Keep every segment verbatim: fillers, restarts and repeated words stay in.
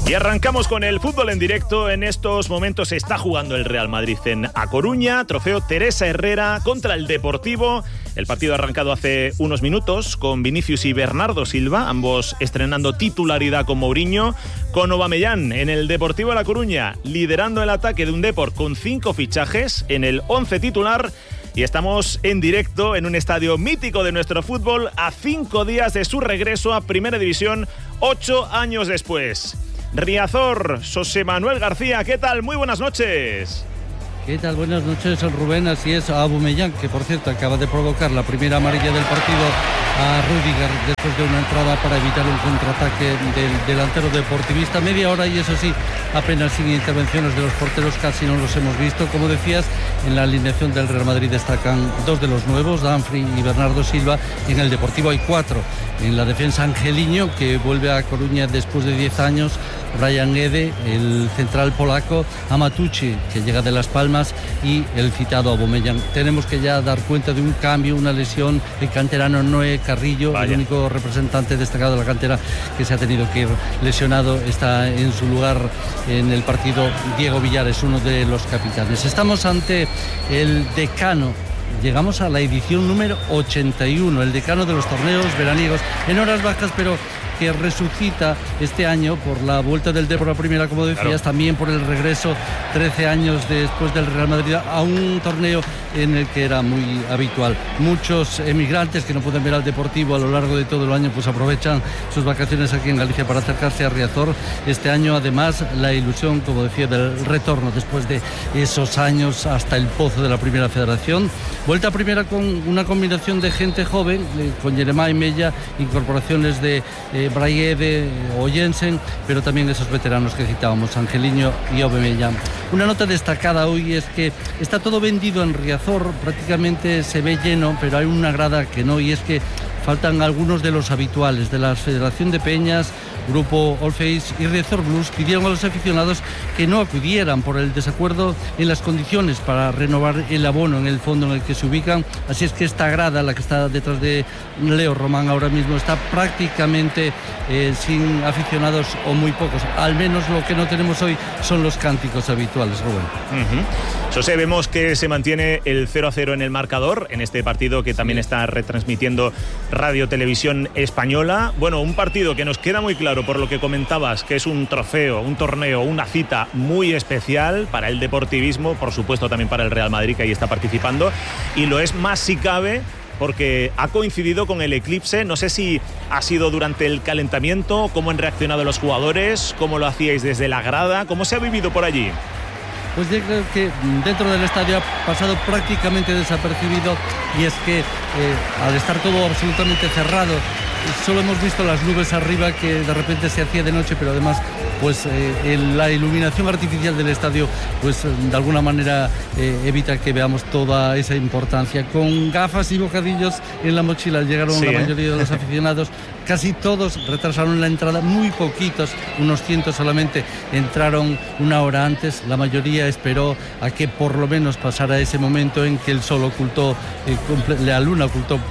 Y arrancamos con el fútbol en directo. En estos momentos se está jugando el Real Madrid en A Coruña, trofeo Teresa Herrera contra el Deportivo. El partido ha arrancado hace unos minutos con Vinicius y Bernardo Silva, ambos estrenando titularidad con Mourinho, con Aubameyang en el Deportivo de La Coruña, liderando el ataque de un Depor con cinco fichajes en el once titular. Y estamos en directo en un estadio mítico de nuestro fútbol a cinco días de su regreso a Primera División, ocho años después. Riazor, José Manuel García, ¿qué tal? Muy buenas noches. ¿Qué tal? Buenas noches, Rubén. Así es, a Aubameyang, que por cierto acaba de provocar la primera amarilla del partido a Rüdiger después de una entrada para evitar un contraataque del delantero deportivista. Media hora y eso sí, apenas sin intervenciones de los porteros, casi no los hemos visto. Como decías, en la alineación del Real Madrid destacan dos de los nuevos, Dumfries y Bernardo Silva. En el Deportivo hay cuatro. En la defensa, Angeliño, que vuelve a Coruña después de diez años, Brian Ede, el central polaco, Amatucci, que llega de Las Palmas, y el citado Aubameyang. Tenemos que ya dar cuenta de un cambio, una lesión. El canterano Noé Carrillo, Vaya. el único representante destacado de la cantera que se ha tenido que ir lesionado, está en su lugar en el partido Diego Villares, uno de los capitanes. Estamos ante el decano. Llegamos a la edición número ochenta y uno, el decano de los torneos veraniegos, en horas bajas, pero que resucita este año por la vuelta del Depor a Primera, como decías, claro. También por el regreso trece años después del Real Madrid a un torneo en el que era muy habitual. Muchos emigrantes que no pueden ver al Deportivo a lo largo de todo el año, pues aprovechan sus vacaciones aquí en Galicia para acercarse a Riazor. Este año, además, la ilusión, como decía, del retorno después de esos años hasta el pozo de la Primera Federación. Vuelta a Primera con una combinación de gente joven, con Jeremá y Mella, incorporaciones de eh, Braide o Jensen, pero también esos veteranos que citábamos, Angeliño y Aubameyang. Una nota destacada hoy es que está todo vendido en Riazor, prácticamente se ve lleno, pero hay una grada que no, y es que faltan algunos de los habituales de la Federación de Peñas, Grupo All Face y Riazor Blues. Pidieron a los aficionados que no acudieran por el desacuerdo en las condiciones para renovar el abono en el fondo en el que se ubican. Así es que esta grada, la que está detrás de Leo Román ahora mismo, está prácticamente eh, sin aficionados o muy pocos. Al menos lo que no tenemos hoy son los cánticos habituales, Rubén. Uh-huh. José, vemos que se mantiene el cero a cero en el marcador en este partido que también sí. está retransmitiendo Radio Televisión Española. Bueno, un partido que nos queda muy claro por lo que comentabas, que es un trofeo, un torneo, una cita muy especial para el deportivismo, por supuesto también para el Real Madrid, que ahí está participando, y lo es más si cabe porque ha coincidido con el eclipse. No sé si ha sido durante el calentamiento, cómo han reaccionado los jugadores, cómo lo hacíais desde la grada, cómo se ha vivido por allí. Pues yo creo que dentro del estadio ha pasado prácticamente desapercibido, y es que eh, al estar todo absolutamente cerrado, solo hemos visto las nubes arriba, que de repente se hacía de noche, pero además pues eh, la iluminación artificial del estadio pues de alguna manera eh, evita que veamos toda esa importancia. Con gafas y bocadillos en la mochila llegaron sí, la ¿eh? mayoría de los aficionados. Casi todos retrasaron la entrada, muy poquitos, unos cientos solamente entraron una hora antes. La mayoría esperó a que por lo menos pasara ese momento en que el sol ocultó, eh, comple- la luna ocultó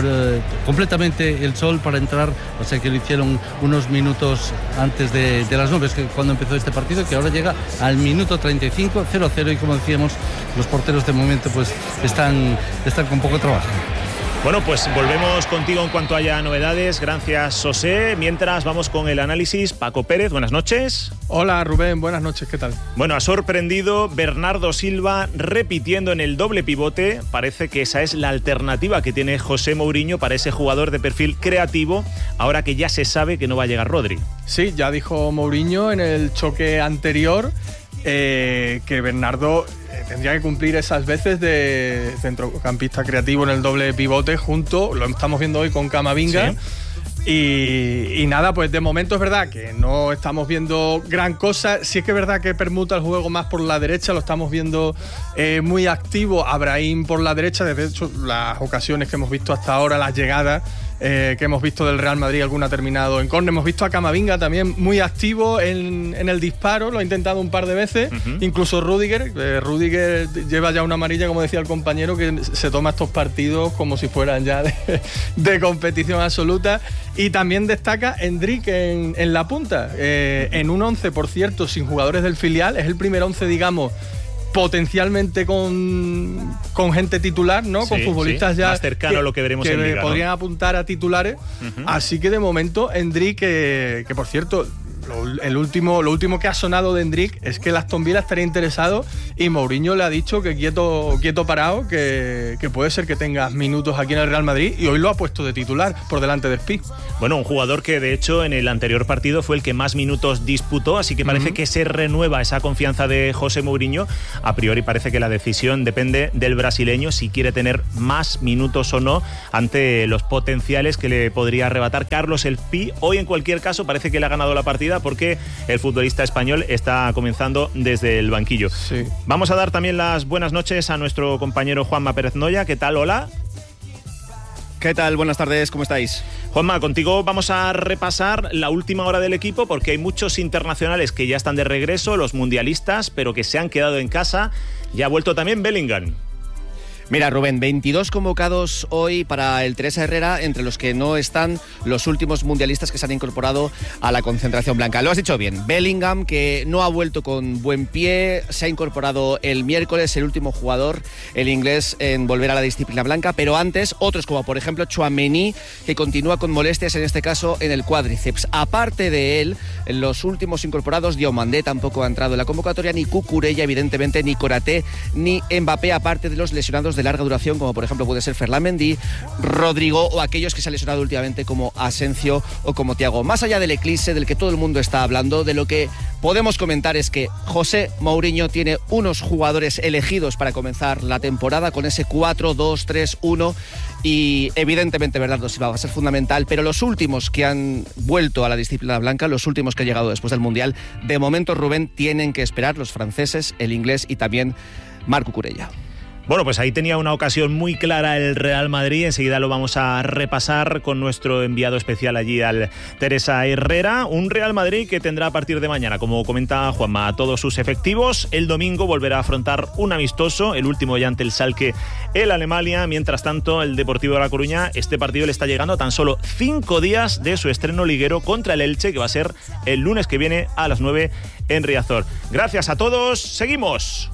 completamente el sol para entrar, o sea que lo hicieron unos minutos antes de, de las nubes, que cuando empezó este partido, que ahora llega al minuto treinta y cinco, cero a cero, y como decíamos, los porteros de momento pues están, están con poco trabajo. Bueno, pues volvemos contigo en cuanto haya novedades. Gracias, José. Mientras vamos con el análisis, Paco Pérez, buenas noches. Hola, Rubén, buenas noches, ¿qué tal? Bueno, ha sorprendido Bernardo Silva repitiendo en el doble pivote. Parece que esa es la alternativa que tiene José Mourinho para ese jugador de perfil creativo, ahora que ya se sabe que no va a llegar Rodri. Sí, ya dijo Mourinho en el choque anterior eh, que Bernardo tendría que cumplir esas veces de centrocampista creativo en el doble pivote junto, lo estamos viendo hoy con Camavinga. Sí. Y, y nada, pues de momento es verdad que no estamos viendo gran cosa. Sí es que es verdad que permuta el juego más por la derecha, lo estamos viendo eh, muy activo a Brahim por la derecha. De hecho, las ocasiones que hemos visto hasta ahora, las llegadas, eh, que hemos visto del Real Madrid, alguna ha terminado en córner. Hemos visto a Camavinga también muy activo en, en el disparo, lo ha intentado un par de veces, uh-huh. incluso Rüdiger. Eh, Rüdiger lleva ya una amarilla, como decía el compañero, que se toma estos partidos como si fueran ya de, de competición absoluta. Y también destaca Endrick en, en la punta, eh, en un once, por cierto, sin jugadores del filial. Es el primer once, digamos, potencialmente con, con gente titular, ¿no? Sí, con futbolistas sí. ya más cercano que, a lo que veremos que en Liga, podrían ¿no? apuntar a titulares. Uh-huh. Así que de momento Endrick, que, que por cierto, lo, el último, lo último que ha sonado de Endrick es que el Aston Villa estaría interesado y Mourinho le ha dicho que quieto, quieto parado, que, que puede ser que tengas minutos aquí en el Real Madrid, y hoy lo ha puesto de titular por delante de Spi. Bueno, un jugador que de hecho en el anterior partido fue el que más minutos disputó, así que parece uh-huh. que se renueva esa confianza de José Mourinho. A priori parece que la decisión depende del brasileño si quiere tener más minutos o no ante los potenciales que le podría arrebatar Carlos El Pi. Hoy en cualquier caso parece que le ha ganado la partida porque el futbolista español está comenzando desde el banquillo. Sí. Vamos a dar también las buenas noches a nuestro compañero Juanma Pérez Noya. ¿Qué tal? Hola. ¿Qué tal? Buenas tardes, ¿cómo estáis? Juanma, contigo vamos a repasar la última hora del equipo porque hay muchos internacionales que ya están de regreso, los mundialistas, pero que se han quedado en casa. Ya ha vuelto también Bellingham. Mira, Rubén, veintidós convocados hoy para el Teresa Herrera, entre los que no están los últimos mundialistas que se han incorporado a la concentración blanca. Lo has dicho bien, Bellingham, que no ha vuelto con buen pie, se ha incorporado el miércoles, el último jugador, el inglés, en volver a la disciplina blanca, pero antes otros como por ejemplo Tchouaméni, que continúa con molestias, en este caso en el cuádriceps. Aparte de él, los últimos incorporados, Diomandé tampoco ha entrado en la convocatoria, ni Cucurella, evidentemente, ni Koraté, ni Mbappé, aparte de los lesionados de larga duración, como por ejemplo puede ser Ferland Mendy, Rodrigo o aquellos que se han lesionado últimamente como Asensio o como Thiago. Más allá del eclipse del que todo el mundo está hablando, de lo que podemos comentar es que José Mourinho tiene unos jugadores elegidos para comenzar la temporada con ese cuatro dos tres uno y evidentemente Bernardo Silva va a ser fundamental, pero los últimos que han vuelto a la disciplina blanca, los últimos que han llegado después del Mundial, de momento, Rubén, tienen que esperar, los franceses, el inglés y también Marc Cucurella. Bueno, pues ahí tenía una ocasión muy clara el Real Madrid. Enseguida lo vamos a repasar con nuestro enviado especial allí al Teresa Herrera. Un Real Madrid que tendrá a partir de mañana, como comenta Juanma, a todos sus efectivos. El domingo volverá a afrontar un amistoso, el último ya ante el Schalke, el Alemania. Mientras tanto, el Deportivo de La Coruña, este partido le está llegando a tan solo cinco días de su estreno liguero contra el Elche, que va a ser el lunes que viene a las nueve en Riazor. Gracias a todos. Seguimos.